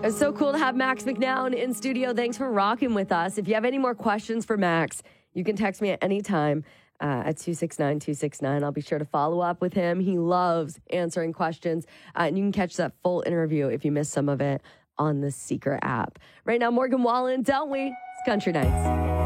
It's so cool to have Max McNown in studio. Thanks for rocking with us. If you have any more questions for Max, you can text me at any time at 269-269. I'll be sure to follow up with him. He loves answering questions. And you can catch that full interview if you missed some of it on the Seeker app. Right now, Morgan Wallen, don't we? It's Country Nights.